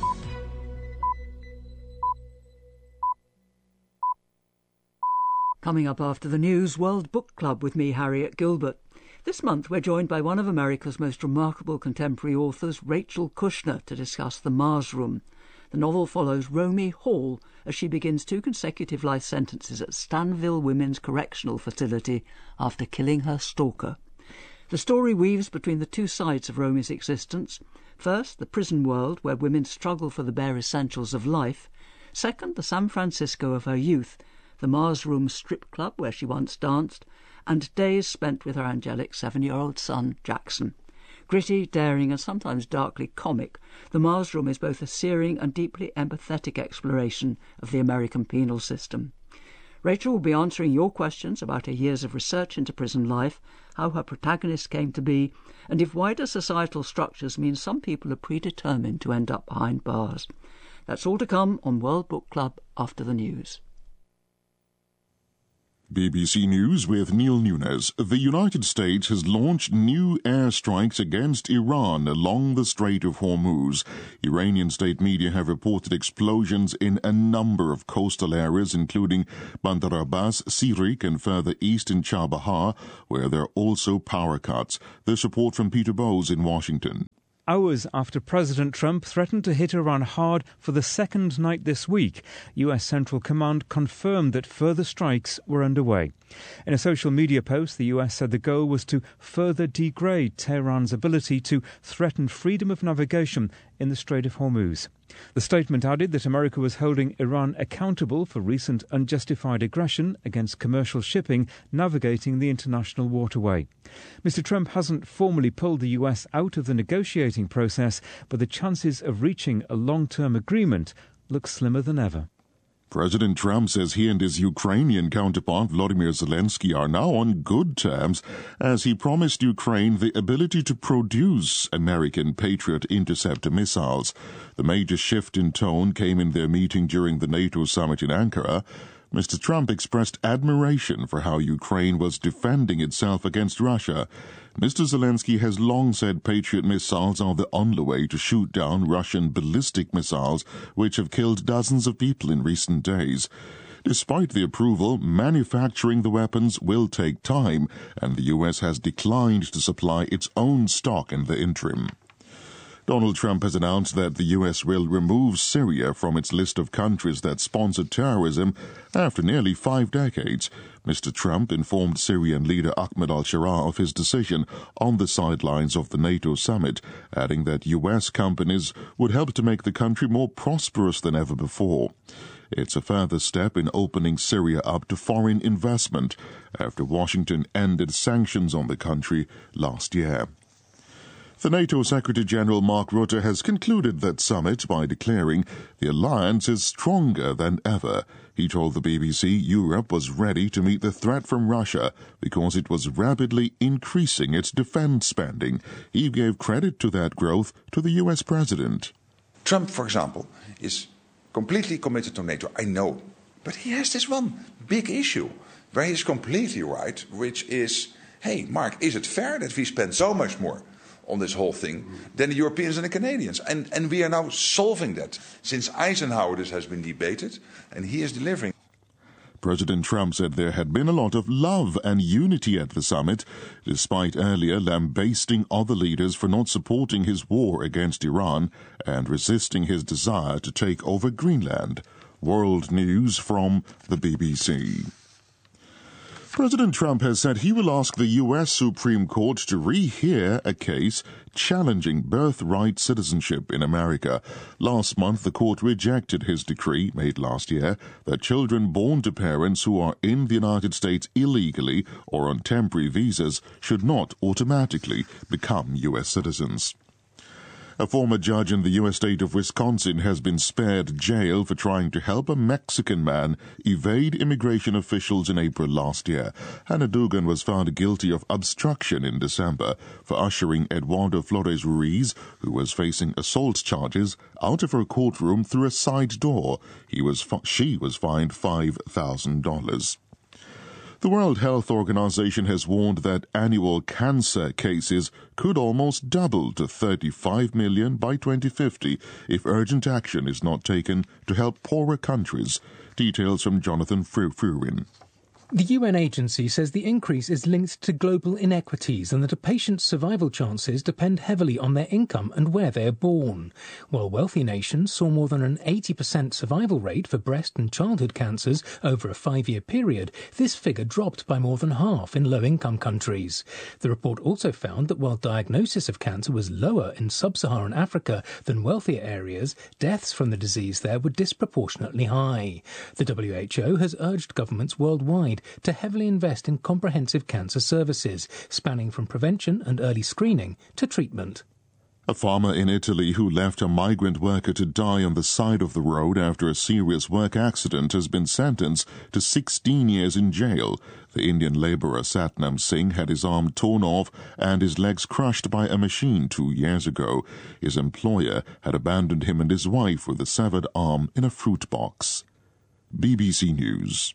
Coming up after the news, World Book Club with me, Harriet Gilbert. This month we're joined by one of America's most remarkable contemporary authors, Rachel Kushner, to discuss The Mars Room. The novel follows Romy Hall as she begins two consecutive life sentences at Stanville Women's Correctional Facility after killing her stalker. The story weaves between the two sides of Romy's existence. First, the prison world where women struggle for the bare essentials of life. Second, the San Francisco of her youth, the Mars Room strip club where she once danced, and days spent with her angelic seven-year-old son, Jackson. Gritty, daring, and sometimes darkly comic, the Mars Room is both a searing and deeply empathetic exploration of the American penal system. Rachel will be answering your questions about her years of research into prison life, how her protagonist came to be, and if wider societal structures mean some people are predetermined to end up behind bars. That's all to come on World Book Club after the news. B B C News with Neil Nunes. The United States has launched new airstrikes against Iran along the Strait of Hormuz. Iranian state media have reported explosions in a number of coastal areas, including Bandar Abbas, Sirik, and further east in Chabahar, where there are also power cuts. This report from Peter Bowes in Washington. Hours after President Trump threatened to hit Iran hard for the second night this week, U S Central Command confirmed that further strikes were underway. In a social media post, the U S said the goal was to further degrade Tehran's ability to threaten freedom of navigation in the Strait of Hormuz. The statement added that America was holding Iran accountable for recent unjustified aggression against commercial shipping navigating the international waterway. Mister Trump hasn't formally pulled the U S out of the negotiating process, but the chances of reaching a long-term agreement look slimmer than ever. President Trump says he and his Ukrainian counterpart Volodymyr Zelensky are now on good terms as he promised Ukraine the ability to produce American Patriot interceptor missiles. The major shift in tone came in their meeting during the NATO summit in Ankara. Mister Trump expressed admiration for how Ukraine was defending itself against Russia. Mister Zelensky has long said Patriot missiles are the only way to shoot down Russian ballistic missiles, which have killed dozens of people in recent days. Despite the approval, manufacturing the weapons will take time, and the U S has declined to supply its own stock in the interim. Donald Trump has announced that the U S will remove Syria from its list of countries that sponsor terrorism after nearly five decades. Mister Trump informed Syrian leader Ahmed al-Sharaa of his decision on the sidelines of the NATO summit, adding that U S companies would help to make the country more prosperous than ever before. It's a further step in opening Syria up to foreign investment after Washington ended sanctions on the country last year. The NATO Secretary-General Mark Rutte has concluded that summit by declaring the alliance is stronger than ever. He told the B B C Europe was ready to meet the threat from Russia because it was rapidly increasing its defense spending. He gave credit to that growth to the U S president. Trump, for example, is completely committed to NATO, I know. But he has this one big issue where he's completely right, which is, hey, Mark, is it fair that we spend so much more on this whole thing than the Europeans and the Canadians? And, and we are now solving that. Since Eisenhower, this has been debated, and he is delivering. President Trump said there had been a lot of love and unity at the summit, despite earlier lambasting other leaders for not supporting his war against Iran and resisting his desire to take over Greenland. World News from the B B C. President Trump has said he will ask the U S Supreme Court to rehear a case challenging birthright citizenship in America. Last month, the court rejected his decree, made last year, that children born to parents who are in the United States illegally or on temporary visas should not automatically become U S citizens. A former judge in the U S state of Wisconsin has been spared jail for trying to help a Mexican man evade immigration officials in April last year. Hannah Dugan was found guilty of obstruction in December for ushering Eduardo Flores Ruiz, who was facing assault charges, out of her courtroom through a side door. He was fi- she was fined five thousand dollars. The World Health Organization has warned that annual cancer cases could almost double to thirty-five million by twenty fifty if urgent action is not taken to help poorer countries. Details from Jonathan Fruin. The U N agency says the increase is linked to global inequities and that a patient's survival chances depend heavily on their income and where they are born. While wealthy nations saw more than an eighty percent survival rate for breast and childhood cancers over a five-year period, this figure dropped by more than half in low-income countries. The report also found that while diagnosis of cancer was lower in sub-Saharan Africa than wealthier areas, deaths from the disease there were disproportionately high. The W H O has urged governments worldwide to heavily invest in comprehensive cancer services, spanning from prevention and early screening to treatment. A farmer in Italy who left a migrant worker to die on the side of the road after a serious work accident has been sentenced to sixteen years in jail. The Indian labourer Satnam Singh had his arm torn off and his legs crushed by a machine two years ago. His employer had abandoned him and his wife with a severed arm in a fruit box. B B C News.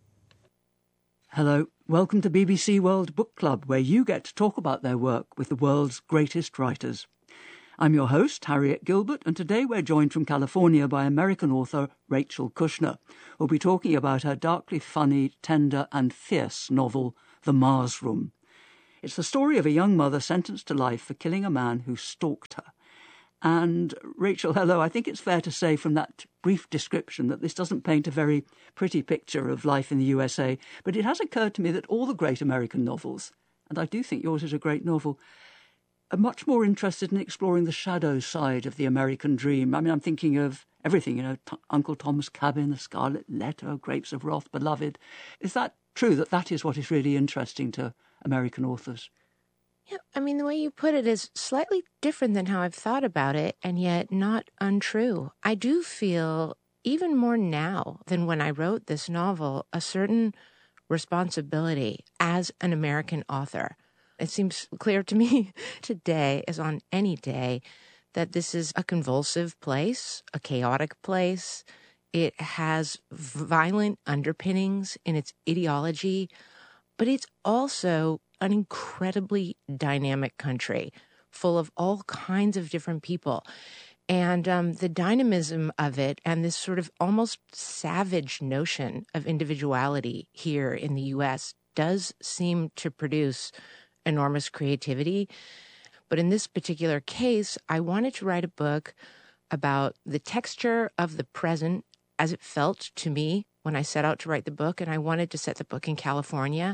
Hello, welcome to B B C World Book Club, where you get to talk about their work with the world's greatest writers. I'm your host, Harriet Gilbert, and today we're joined from California by American author Rachel Kushner, who'll be talking about her darkly funny, tender and fierce novel, The Mars Room. It's the story of a young mother sentenced to life for killing a man who stalked her. And, Rachel, hello, I think it's fair to say from that brief description that this doesn't paint a very pretty picture of life in the U S A, but it has occurred to me that all the great American novels, and I do think yours is a great novel, are much more interested in exploring the shadow side of the American dream. I mean, I'm thinking of everything, you know, T- Uncle Tom's Cabin, The Scarlet Letter, Grapes of Wrath, Beloved. Is that true, that that is what is really interesting to American authors? Yeah, I mean, the way you put it is slightly different than how I've thought about it, and yet not untrue. I do feel, even more now than when I wrote this novel, a certain responsibility as an American author. It seems clear to me today, as on any day, that this is a convulsive place, a chaotic place. It has violent underpinnings in its ideology, but it's also an incredibly dynamic country full of all kinds of different people. And um, the dynamism of it and this sort of almost savage notion of individuality here in the U S does seem to produce enormous creativity. But in this particular case, I wanted to write a book about the texture of the present as it felt to me when I set out to write the book, and I wanted to set the book in California.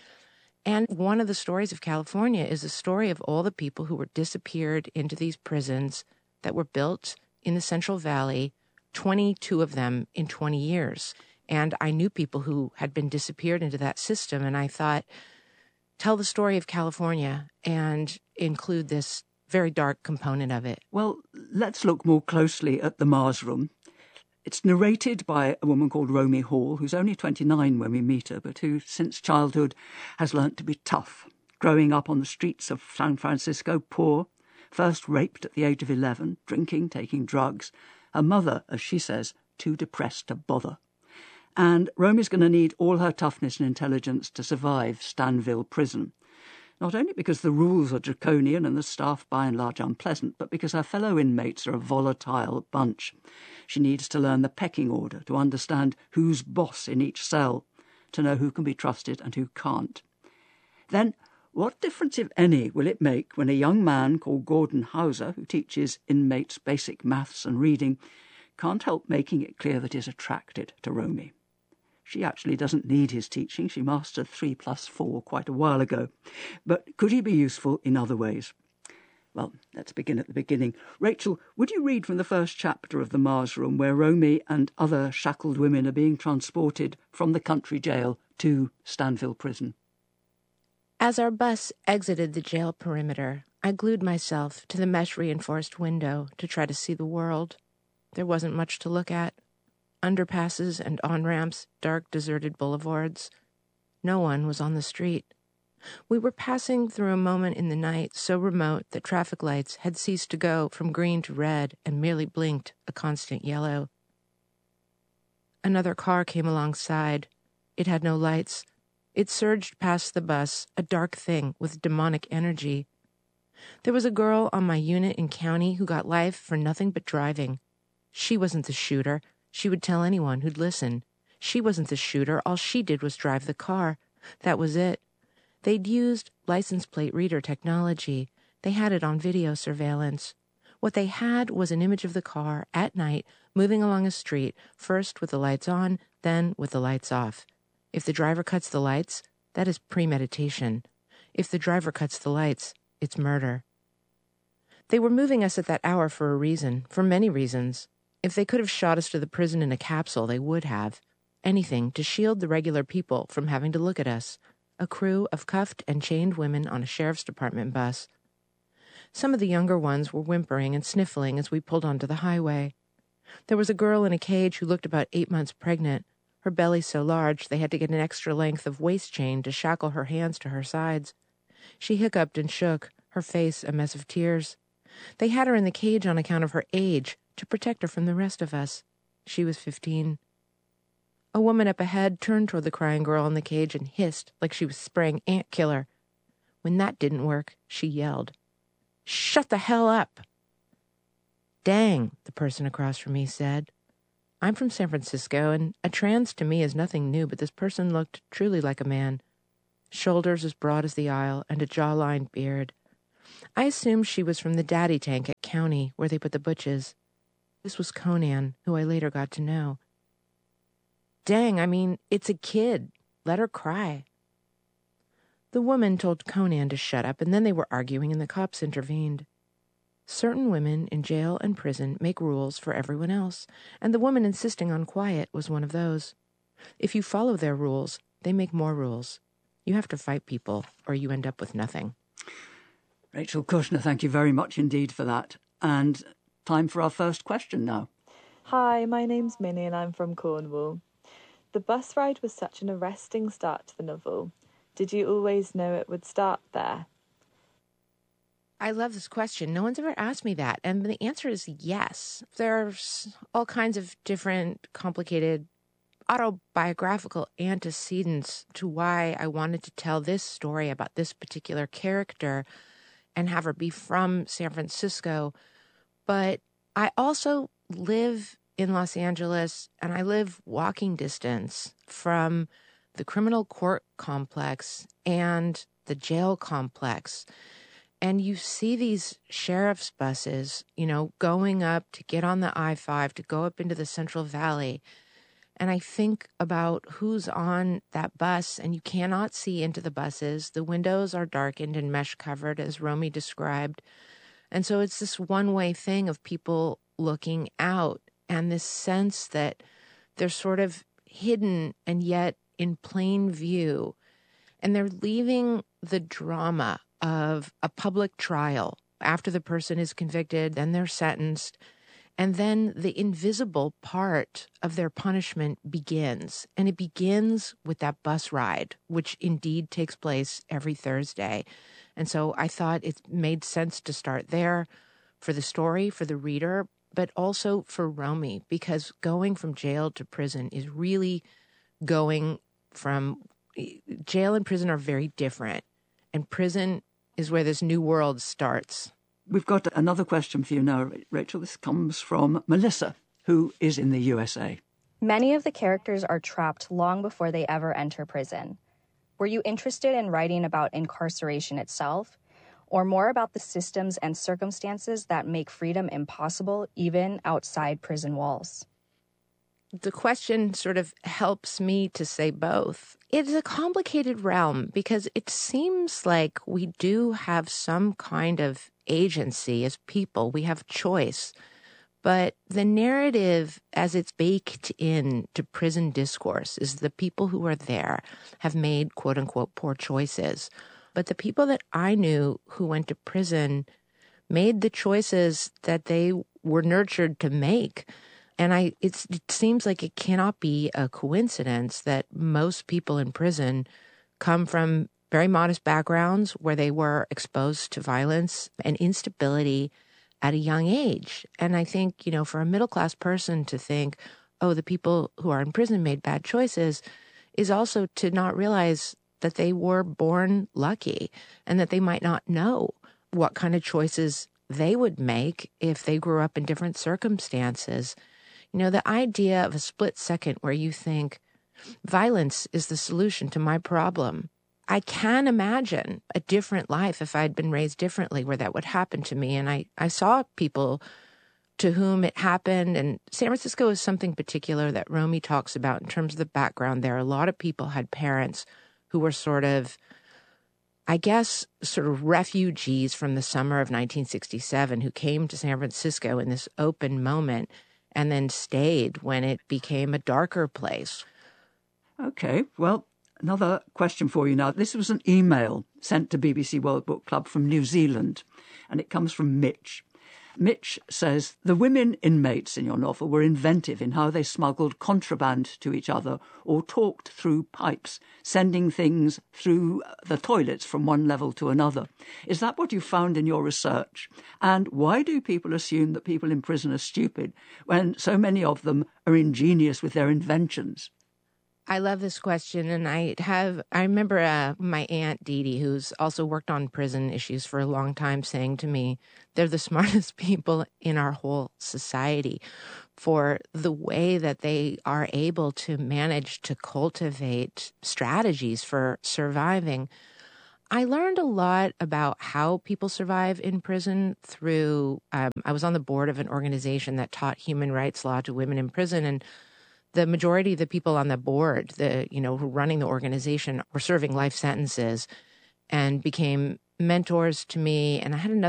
And one of the stories of California is the story of all the people who were disappeared into these prisons that were built in the Central Valley, twenty-two of them in twenty years. And I knew people who had been disappeared into that system, and I thought, tell the story of California and include this very dark component of it. Well, let's look more closely at The Mars Room. It's narrated by a woman called Romy Hall, who's only twenty-nine when we meet her, but who, since childhood, has learnt to be tough. Growing up on the streets of San Francisco, poor, first raped at the age of eleven, drinking, taking drugs. Her mother, as she says, too depressed to bother. And Romy's going to need all her toughness and intelligence to survive Stanville Prison. Not only because the rules are draconian and the staff by and large unpleasant, but because her fellow inmates are a volatile bunch. She needs to learn the pecking order, to understand who's boss in each cell, to know who can be trusted and who can't. Then, what difference, if any, will it make when a young man called Gordon Hauser, who teaches inmates basic maths and reading, can't help making it clear that he's attracted to Romy? She actually doesn't need his teaching. She mastered three plus four quite a while ago. But could he be useful in other ways? Well, let's begin at the beginning. Rachel, would you read from the first chapter of The Mars Room, where Romy and other shackled women are being transported from the country jail to Stanville Prison? As our bus exited the jail perimeter, I glued myself to the mesh-reinforced window to try to see the world. There wasn't much to look at. Underpasses and on-ramps, dark, deserted boulevards. No one was on the street. We were passing through a moment in the night so remote that traffic lights had ceased to go from green to red and merely blinked a constant yellow. Another car came alongside. It had no lights. It surged past the bus, a dark thing with demonic energy. There was a girl on my unit in county who got life for nothing but driving. She wasn't the shooter. She would tell anyone who'd listen. She wasn't the shooter. All she did was drive the car. That was it. They'd used license plate reader technology. They had it on video surveillance. What they had was an image of the car at night moving along a street, first with the lights on, then with the lights off. If the driver cuts the lights, that is premeditation. If the driver cuts the lights, it's murder. They were moving us at that hour for a reason, for many reasons. If they could have shot us to the prison in a capsule, they would have. Anything to shield the regular people from having to look at us. A crew of cuffed and chained women on a sheriff's department bus. Some of the younger ones were whimpering and sniffling as we pulled onto the highway. There was a girl in a cage who looked about eight months pregnant. Her belly so large they had to get an extra length of waist chain to shackle her hands to her sides. She hiccuped and shook, her face a mess of tears. They had her in the cage on account of her age, to protect her from the rest of us. She was fifteen. A woman up ahead turned toward the crying girl in the cage and hissed like she was spraying ant killer. When that didn't work, she yelled, "Shut the hell up!" "Dang," the person across from me said. I'm from San Francisco, and a trans to me is nothing new, but this person looked truly like a man. Shoulders as broad as the aisle, and a jawline beard. I assumed she was from the daddy tank at County, where they put the butches. This was Conan, who I later got to know. "Dang, I mean, it's a kid. Let her cry." The woman told Conan to shut up, and then they were arguing, and the cops intervened. Certain women in jail and prison make rules for everyone else, and the woman insisting on quiet was one of those. If you follow their rules, they make more rules. You have to fight people, or you end up with nothing. Rachel Kushner, thank you very much indeed for that. And time for our first question now. Hi, my name's Minnie and I'm from Cornwall. The bus ride was such an arresting start to the novel. Did you always know it would start there? I love this question. No one's ever asked me that. And the answer is yes. There's all kinds of different complicated autobiographical antecedents to why I wanted to tell this story about this particular character and have her be from San Francisco. But I also live in Los Angeles, and I live walking distance from the criminal court complex and the jail complex. And you see these sheriff's buses, you know, going up to get on the I five, to go up into the Central Valley. And I think about who's on that bus, and you cannot see into the buses. The windows are darkened and mesh covered, as Romy described. And so it's this one-way thing of people looking out, and this sense that they're sort of hidden and yet in plain view. And they're leaving the drama of a public trial after the person is convicted, then they're sentenced, and then the invisible part of their punishment begins. And it begins with that bus ride, which indeed takes place every Thursday. And so I thought it made sense to start there for the story, for the reader, but also for Romy, because going from jail to prison is really going from jail and prison are very different. And prison is where this new world starts. We've got another question for you now, Rachel. This comes from Melissa, who is in the U S A. Many of the characters are trapped long before they ever enter prison. Were you interested in writing about incarceration itself, or more about the systems and circumstances that make freedom impossible even outside prison walls? The question sort of helps me to say both. It's a complicated realm because it seems like we do have some kind of agency as people. We have choice. But the narrative as it's baked in to prison discourse is the people who are there have made, quote unquote, poor choices. But the people that I knew who went to prison made the choices that they were nurtured to make. And I, it's, it seems like it cannot be a coincidence that most people in prison come from very modest backgrounds where they were exposed to violence and instability at a young age. And I think, you know, for a middle-class person to think, oh, the people who are in prison made bad choices is also to not realize that they were born lucky and that they might not know what kind of choices they would make if they grew up in different circumstances. You know, the idea of a split second where you think, Violence is the solution to my problem. I can imagine a different life if I'd been raised differently where that would happen to me. And I, I saw people to whom it happened. And San Francisco is something particular that Romy talks about in terms of the background there. A lot of people had parents who were sort of, I guess, sort of refugees from the summer of nineteen sixty-seven who came to San Francisco in this open moment and then stayed when it became a darker place. Okay, well, another question for you now. This was an email sent to B B C World Book Club from New Zealand, and it comes from Mitch. Mitch says, the women inmates in your novel were inventive in how they smuggled contraband to each other or talked through pipes, sending things through the toilets from one level to another. Is that what you found in your research? And why do people assume that people in prison are stupid when so many of them are ingenious with their inventions? I love this question, and I have, I remember uh, my aunt Dee Dee, who's also worked on prison issues for a long time, saying to me, they're the smartest people in our whole society for the way that they are able to manage to cultivate strategies for surviving. I learned a lot about how people survive in prison through, um, I was on the board of an organization that taught human rights law to women in prison, and the majority of the people on the board, the you know, who running the organization, were serving life sentences and became mentors to me. And I had another